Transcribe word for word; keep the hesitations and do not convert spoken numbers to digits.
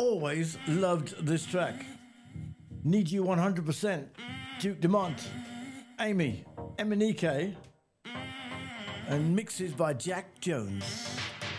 always loved this track. Need You one hundred percent, Duke Dumont, Amy, Emanike, and mixes by Jack Jones.